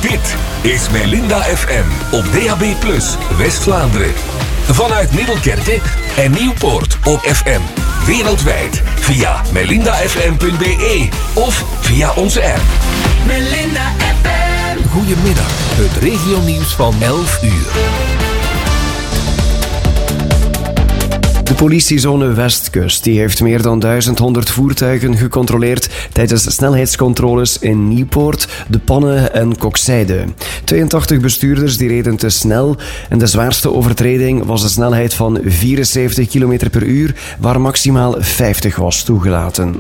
Dit is Melinda FM op DAB+ West-Vlaanderen. Vanuit Middelkerke en Nieuwpoort op FM. Wereldwijd via melindafm.be of via onze app. Melinda FM. Goedemiddag, het regionieuws van 11 uur. De politiezone Westkust die heeft meer dan 1100 voertuigen gecontroleerd tijdens snelheidscontroles in Nieuwpoort, De Pannen en Kokzijde. 82 bestuurders die reden te snel en de zwaarste overtreding was de snelheid van 74 km per uur, waar maximaal 50 was toegelaten.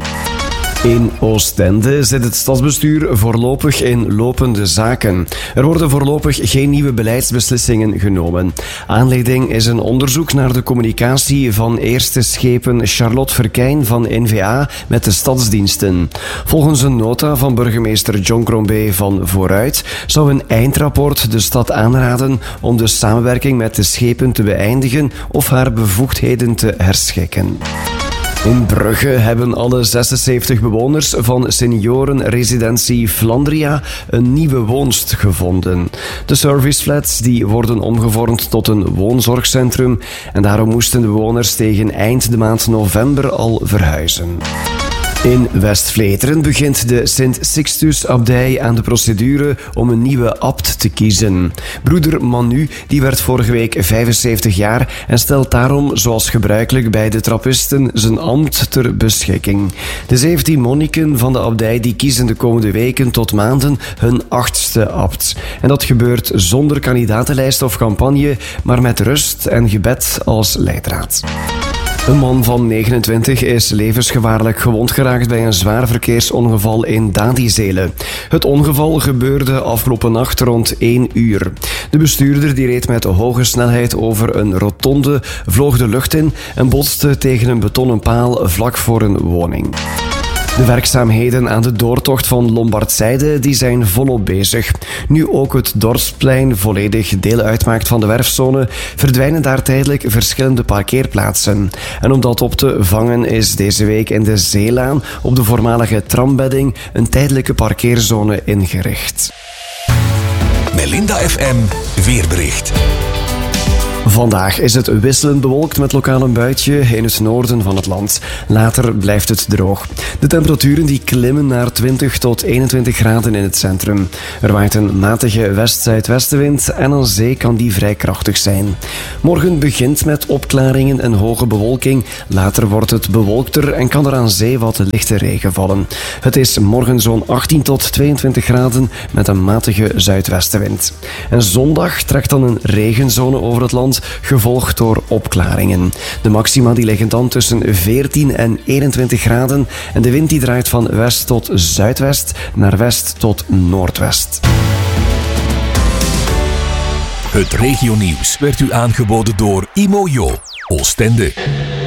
In Oostende zit het stadsbestuur voorlopig in lopende zaken. Er worden voorlopig geen nieuwe beleidsbeslissingen genomen. Aanleiding is een onderzoek naar de communicatie van eerste schepen Charlotte Verkijn van NVA met de stadsdiensten. Volgens een nota van burgemeester John Crombé van Vooruit zou een eindrapport de stad aanraden om de samenwerking met de schepen te beëindigen of haar bevoegdheden te herschikken. In Brugge hebben alle 76 bewoners van seniorenresidentie Flandria een nieuwe woonst gevonden. De serviceflats die worden omgevormd tot een woonzorgcentrum en daarom moesten de bewoners tegen eind de maand november al verhuizen. In West-Vleteren begint de Sint-Sixtus-abdij aan de procedure om een nieuwe abt te kiezen. Broeder Manu die werd vorige week 75 jaar en stelt daarom, zoals gebruikelijk bij de trappisten, zijn ambt ter beschikking. De 17 monniken van de abdij die kiezen de komende weken tot maanden hun 8e abt. En dat gebeurt zonder kandidatenlijst of campagne, maar met rust en gebed als leidraad. Een man van 29 is levensgevaarlijk gewond geraakt bij een zwaar verkeersongeval in Dadizelen. Het ongeval gebeurde afgelopen nacht rond 1 uur. De bestuurder die reed met hoge snelheid over een rotonde, vloog de lucht in en botste tegen een betonnen paal vlak voor een woning. De werkzaamheden aan de doortocht van Lombardzijde die zijn volop bezig. Nu ook het Dorpsplein volledig deel uitmaakt van de werfzone, verdwijnen daar tijdelijk verschillende parkeerplaatsen. En om dat op te vangen is deze week in de Zeelaan op de voormalige trambedding een tijdelijke parkeerzone ingericht. Melinda FM weerbericht. Vandaag is het wisselend bewolkt met lokaal een buitje in het noorden van het land. Later blijft het droog. De temperaturen die klimmen naar 20 tot 21 graden in het centrum. Er waait een matige west-zuidwestenwind en aan zee kan die vrij krachtig zijn. Morgen begint met opklaringen en hoge bewolking. Later wordt het bewolkter en kan er aan zee wat lichte regen vallen. Het is morgen zo'n 18 tot 22 graden met een matige zuidwestenwind. En zondag trekt dan een regenzone over het land, gevolgd door opklaringen. De maxima die liggen dan tussen 14 en 21 graden en de wind die draait van west tot zuidwest naar west tot noordwest. Het regionieuws werd u aangeboden door Imojo, Oostende.